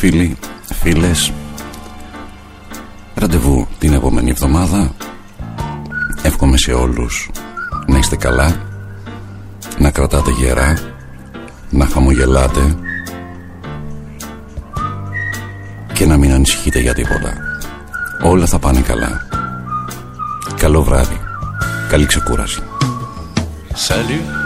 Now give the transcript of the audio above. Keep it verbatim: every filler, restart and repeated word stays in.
φίλοι, φίλες, ραντεβού την επόμενη εβδομάδα. Εύχομαι σε όλους να είστε καλά, να κρατάτε γερά, να χαμογελάτε και να μην ανησυχείτε για τίποτα. Όλα θα πάνε καλά. Καλό βράδυ, καλή ξεκούραση. Salut